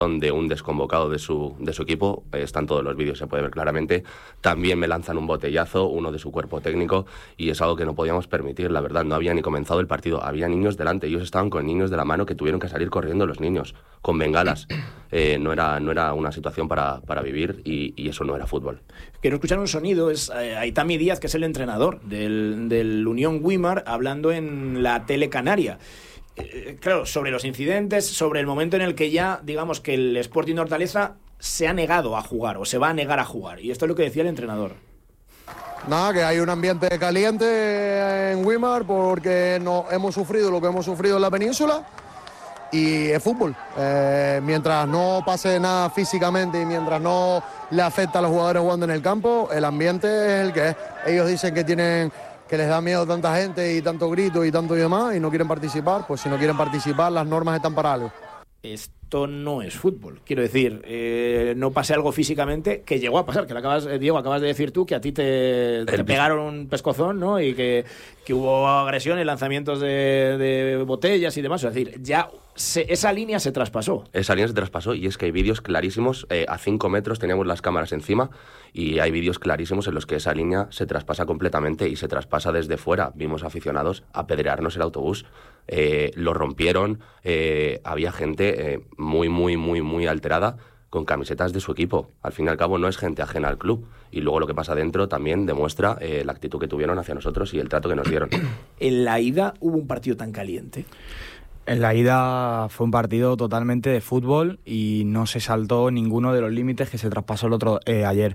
de un desconvocado de su equipo, están todos los vídeos, se puede ver claramente. También me lanzan un botellazo, uno de su cuerpo técnico, y es algo que no podíamos permitir, la verdad. No había ni comenzado el partido, había niños delante, ellos estaban con niños de la mano que tuvieron que salir corriendo los niños, con bengalas. No era una situación para vivir, y eso no era fútbol. Quiero escuchar un sonido, es Aitami Díaz, que es el entrenador del Unión Güímar, hablando en la tele canaria. Claro, sobre los incidentes, sobre el momento en el que ya, digamos que el Sporting de Hortaleza se ha negado a jugar o se va a negar a jugar. Y esto es lo que decía el entrenador. Nada, que hay un ambiente caliente en Güímar porque hemos sufrido lo que hemos sufrido en la península y es fútbol. Mientras no pase nada físicamente y mientras no le afecta a los jugadores jugando en el campo, el ambiente es el que es. Ellos dicen que les da miedo tanta gente y tanto grito y tanto y demás y no quieren participar. Pues si no quieren participar, las normas están para algo. Esto no es fútbol, quiero decir, no pase algo físicamente, que llegó a pasar, que Diego, acabas de decir tú que a ti te pegaron un pescozón, ¿no? Y que hubo agresiones, lanzamientos de botellas y demás, es decir, ya esa línea se traspasó. Esa línea se traspasó, y es que hay vídeos clarísimos, a 5 metros teníamos las cámaras encima, y hay vídeos clarísimos en los que esa línea se traspasa completamente y se traspasa desde fuera. Vimos aficionados apedrearnos el autobús, lo rompieron, había gente muy alterada con camisetas de su equipo. Al fin y al cabo no es gente ajena al club, y luego lo que pasa dentro también demuestra la actitud que tuvieron hacia nosotros y el trato que nos dieron. ¿En la ida hubo un partido tan caliente? En la ida fue un partido totalmente de fútbol y no se saltó ninguno de los límites que se traspasó el otro ayer.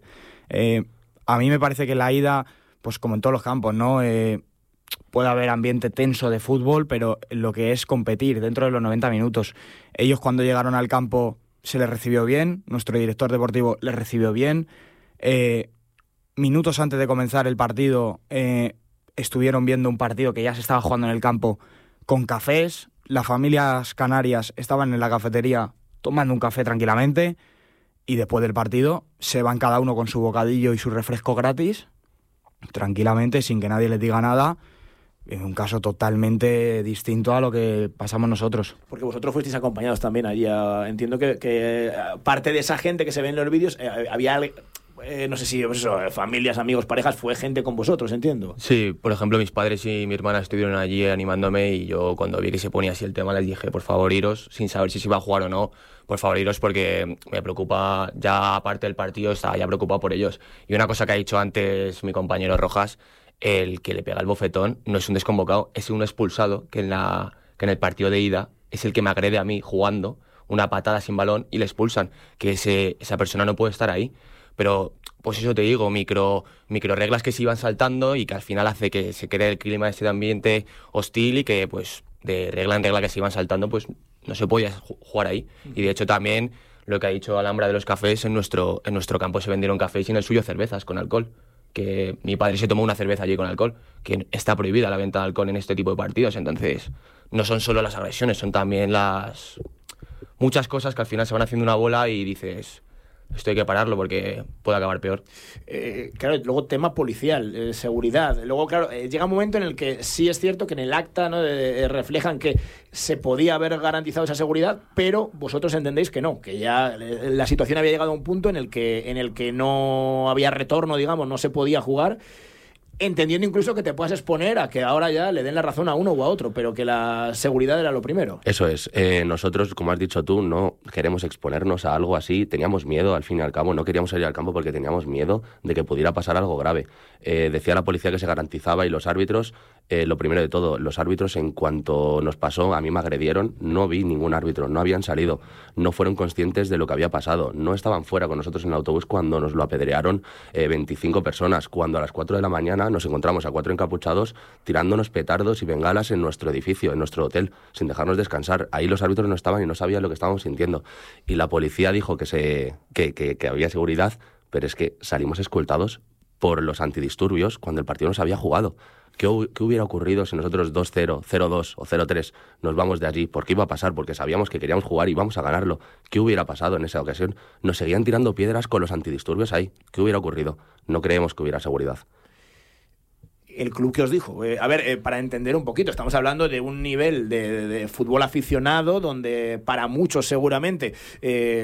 A mí me parece que en la ida, pues como en todos los campos, ¿no? Puede haber ambiente tenso de fútbol, pero lo que es competir dentro de los 90 minutos. Ellos cuando llegaron al campo se les recibió bien, nuestro director deportivo les recibió bien. Minutos antes de comenzar el partido estuvieron viendo un partido que ya se estaba jugando en el campo con cafés. Las familias canarias estaban en la cafetería tomando un café tranquilamente y después del partido se van cada uno con su bocadillo y su refresco gratis, tranquilamente, sin que nadie les diga nada. En un caso totalmente distinto a lo que pasamos nosotros. Porque vosotros fuisteis acompañados también allí. Entiendo que parte de esa gente que se ve en los vídeos, había... no sé si pues eso, familias, amigos, parejas, fue gente con vosotros, entiendo. Sí, por ejemplo, mis padres y mi hermana estuvieron allí animándome y yo cuando vi que se ponía así el tema les dije, por favor, iros, sin saber si se iba a jugar o no, por favor, iros porque me preocupa, ya aparte del partido, estaba ya preocupado por ellos. Y una cosa que ha dicho antes mi compañero Rojas, el que le pega el bofetón no es un desconvocado, es un expulsado que en el partido de ida es el que me agrede a mí jugando una patada sin balón y le expulsan, que esa persona no puede estar ahí. Pero, pues eso te digo, micro reglas que se iban saltando y que al final hace que se cree el clima de ese ambiente hostil y que, pues, de regla en regla que se iban saltando, pues no se podía jugar ahí. Y de hecho también, lo que ha dicho Alhambra de los cafés, en nuestro campo se vendieron cafés y en el suyo cervezas con alcohol. Que mi padre se tomó una cerveza allí con alcohol, que está prohibida la venta de alcohol en este tipo de partidos. Entonces, no son solo las agresiones, son también muchas cosas que al final se van haciendo una bola y dices... Esto hay que pararlo porque puede acabar peor. Claro, luego tema policial, seguridad. Luego, claro, llega un momento en el que sí es cierto que en el acta, ¿no? Reflejan que se podía haber garantizado esa seguridad, pero vosotros entendéis que no, que ya la situación había llegado a un punto en el que no había retorno, digamos, no se podía jugar. Entendiendo incluso que te puedas exponer a que ahora ya le den la razón a uno u a otro, pero que la seguridad era lo primero. Eso es. Nosotros, como has dicho tú, no queremos exponernos a algo así. Teníamos miedo, al fin y al cabo. No queríamos salir al campo porque teníamos miedo de que pudiera pasar algo grave. Decía la policía que se garantizaba y los árbitros, lo primero de todo, los árbitros en cuanto nos pasó, a mí me agredieron, no vi ningún árbitro, no habían salido, no fueron conscientes de lo que había pasado, no estaban fuera con nosotros en el autobús cuando nos lo apedrearon 25 personas, cuando a las 4 de la mañana nos encontramos a 4 encapuchados tirándonos petardos y bengalas en nuestro edificio, en nuestro hotel, sin dejarnos descansar. Ahí los árbitros no estaban y no sabían lo que estábamos sintiendo. Y la policía dijo que había seguridad, pero es que salimos escoltados por los antidisturbios cuando el partido no se había jugado. ¿Qué hubiera ocurrido si nosotros 2-0, 0-2 o 0-3 nos vamos de allí? ¿Por qué iba a pasar? Porque sabíamos que queríamos jugar y íbamos a ganarlo. ¿Qué hubiera pasado en esa ocasión? Nos seguían tirando piedras con los antidisturbios ahí. ¿Qué hubiera ocurrido? No creemos que hubiera seguridad. ¿El club que os dijo? A ver, para entender un poquito, estamos hablando de un nivel de fútbol aficionado donde para muchos seguramente